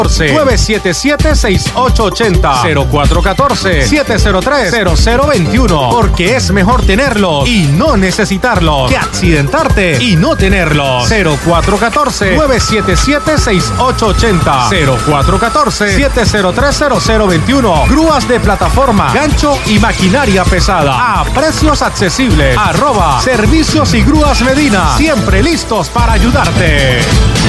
977-6880 0414-703-0021. Porque es mejor tenerlos y no necesitarlos que accidentarte y no tenerlos. 0414-977-6880 0414-703-0021. Grúas de plataforma, gancho y maquinaria pesada a precios accesibles. @ Servicios y Grúas Medina. Siempre listos para ayudarte.